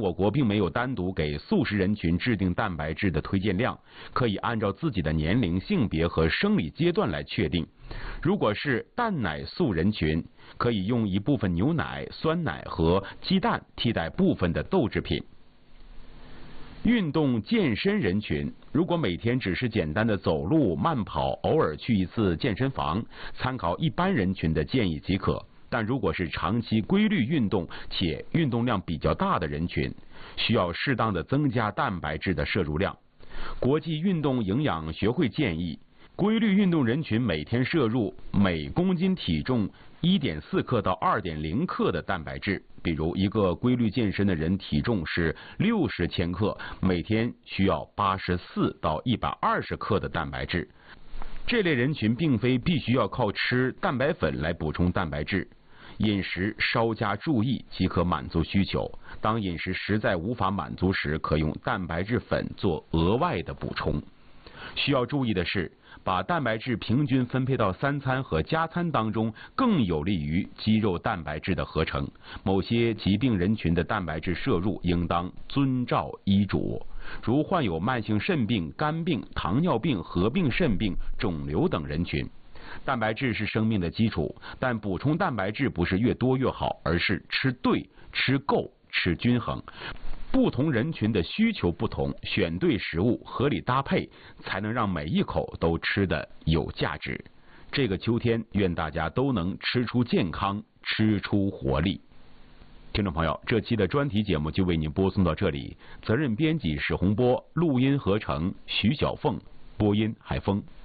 我国并没有单独给素食人群制定蛋白质的推荐量，可以按照自己的年龄、性别和生理阶段来确定。如果是蛋奶素人群，可以用一部分牛奶、酸奶和鸡蛋替代部分的豆制品。运动健身人群，如果每天只是简单的走路、慢跑，偶尔去一次健身房，参考一般人群的建议即可。但如果是长期规律运动且运动量比较大的人群，需要适当的增加蛋白质的摄入量。国际运动营养学会建议，规律运动人群每天摄入每公斤体重 1.4 克到 2.0 克的蛋白质。比如一个规律健身的人体重是60千克，每天需要84到120克的蛋白质。这类人群并非必须要靠吃蛋白粉来补充蛋白质，饮食稍加注意即可满足需求。当饮食实在无法满足时，可用蛋白质粉做额外的补充。需要注意的是，把蛋白质平均分配到3餐和加餐当中，更有利于肌肉蛋白质的合成。某些疾病人群的蛋白质摄入应当遵照医嘱，如患有慢性肾病、肝病、糖尿病、合并肾病、肿瘤等人群。蛋白质是生命的基础，但补充蛋白质不是越多越好，而是吃对、吃够、吃均衡。不同人群的需求不同，选对食物，合理搭配，才能让每一口都吃得有价值。这个秋天，愿大家都能吃出健康，吃出活力。听众朋友，这期的专题节目就为您播送到这里，责任编辑史洪波，录音合成徐小凤，播音海峰。